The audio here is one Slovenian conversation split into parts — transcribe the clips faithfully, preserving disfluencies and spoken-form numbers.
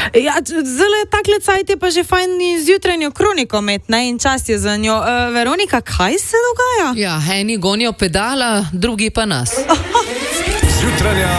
Ja, zelo je takle cajt, je pa že fajn zjutranjo kroniko met, ne, in čas je za njo. Uh, Veronika, kaj se dogaja? Ja, eni gonijo pedala, drugi pa nas. Zjutranja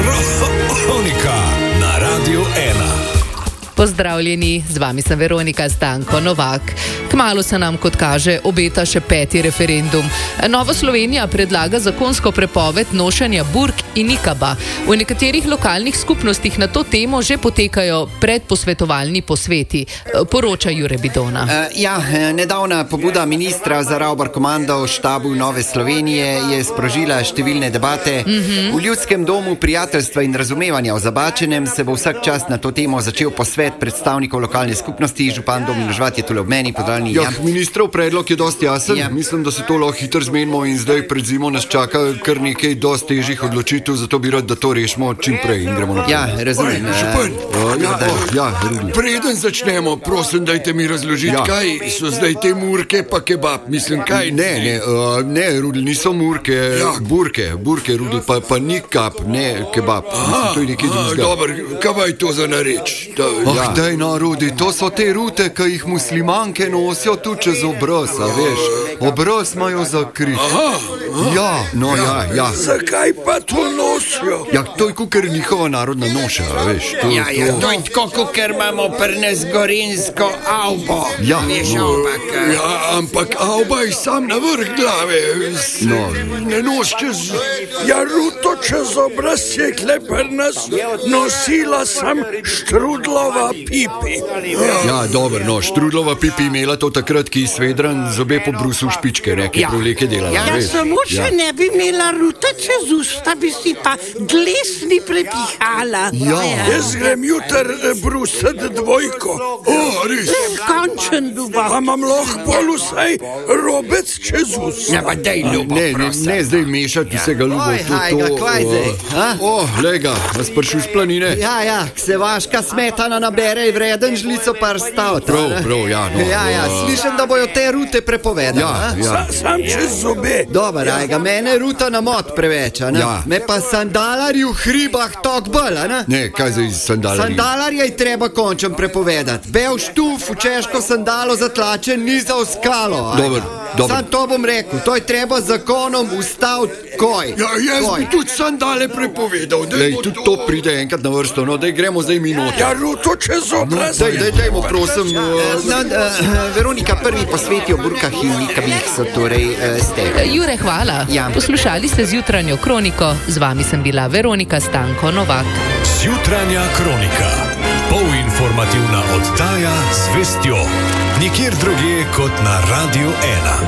kronika na Radiu ena. Pozdravljeni, z vami sem Veronika Stanko Novak. Kmalu se nam, kot kaže, obeta še peti referendum. Nova Slovenija predlaga zakonsko prepoved nošenja burk in nikaba. V nekaterih lokalnih skupnostih na to temo že potekajo predposvetovalni posveti. Poroča Jure Bidona. Uh, ja, nedavna pobuda ministra za Ravbar komando v štabu Nove Slovenije je sprožila številne debate. Mm-hmm. V Ljudskem domu prijateljstva in razumevanja o Zabačenem se bo vsak čas na to temo začel posvet predstavnikov lokalne skupnosti. Župan Domin Žvat je tule ob meni. Podrani, ja, ministrov predlog je dosti jasen. Ja. Mislim, da se to lahko hitro zmenimo in zdaj pred zimo nas čaka kar nekaj dosti težjih odločitev, zato bi rad, da to rešimo čim prej in gremo naprej. Ja, razumem. Župan, uh, ja, oh, ja, preden začnemo, prosim, dajte mi razložiti, ja. Kaj so zdaj te murke pa kebab. Mislim, kaj? Ne, ne, uh, ne, Rudel, niso murke, ja. burke, burke, Rudel, pa, pa nikab, ne kebab. Aha, mislim, to je nekaj drugega. Dobro, kaj je to za nareč? Da, oh, ja. Daj, no, Rudi, to so te rute, ki jih muslimanke nosijo tu čez obraz, a veš. Obraz imajo zakrit. Aha, aha. Ja, no, ja, ja. Zakaj pa to nosijo? Ja, to je kukar njihova narodna noša, a veš. To, ja, ja, to... to je tako, kukar imamo prnes gorinsko avbo. Ja, veš, no. ampak... Ja, ampak avba je sam na vrh glave. No. Ne nos čez... Ja, ruto čez obraz je klepar nas nosila sam Štrudlova pipi. Ja, dobro, no, Štrudlova pipi imela to takrat, ki svedran zobe po brusu špičke, neke ja. proleke delala. Ja, ja samo če ja. ne bi imela ruta čez usta, bi si pa glesni prepihala. Ja. ja. Jaz grem jutar brusat dvojko. O, res? Končen duba. A imam lahko pol vsaj robec čez usta. Ja, pa dej ljubo, ne, ne, ne zdaj mešati vsega ljubo. Oj, hajga, kvaj zdaj? O, oh, lega, vas pršil z planine. Ja, ja, se vaška smetana nabere in vreden žlico par stav. Prav, prav, ja, no. Ja, ja, slišim, da bojo te rute prepovedali. Ja, ja. Sa, sam čez zobe. Dobar, ja. Ajga, mene ruta na mod preveč, a ne? Ja. Me pa sandalari v hribah tok bolj, a ne? Ne, kaj zdaj sandalari? Sandalarja je treba končem prepovedati. Bel štuf v češko sandalo zatlačen ni za oskalo. Dobar, dobar. Sam to bom rekel, to je treba zakonom ustaviti koj. Ja, jaz koj. bi tudi sandale prepovedal. Lej, tudi to pride enkrat na vrsto, no, daj gremo zdaj minute. Ja, ruto čez obraz. Daj, daj, dajmo, prosim. Uh, no, uh, Veronika, prvi posveti o burkah in nikabih so torej uh, ste. Jure, hvala. Ja. Poslušali ste zjutranjo kroniko, z vami sem bila Veronika Stanko Novak. Zjutranja kronika, polinformativna oddaja z vestjo, nikjer drugje kot na Radiu ena.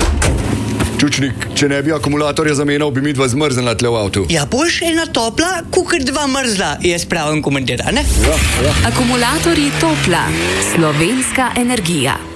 Čučnik, če ne bi akumulatorja zamenjal, bi mi dva zmrznila tle v avtu. Ja, boš ena topla, kukar dva mrzla, je spravim komentar, ne? Ja, ja. Akumulatorji Topla, slovenska energija.